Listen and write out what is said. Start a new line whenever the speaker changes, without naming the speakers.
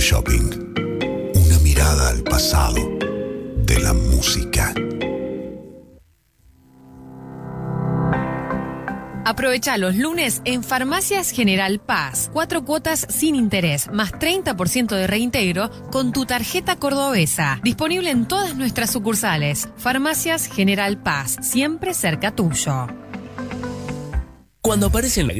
Shopping. Una mirada al pasado de la música.
Aprovecha los lunes en Farmacias General Paz. 4 cuotas sin interés, más 30% de reintegro con tu tarjeta cordobesa. Disponible en todas nuestras sucursales. Farmacias General Paz, siempre cerca tuyo.
Cuando aparecen